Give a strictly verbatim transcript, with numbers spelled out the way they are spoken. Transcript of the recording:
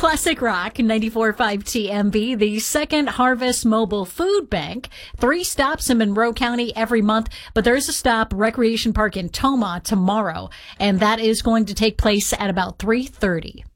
Classic Rock ninety-four point five T M B, the Second Harvest Mobile Food Bank. Three stops in Monroe County every month, but there is a stop, Recreation Park in Tomah, tomorrow, and that is going to take place at about three thirty.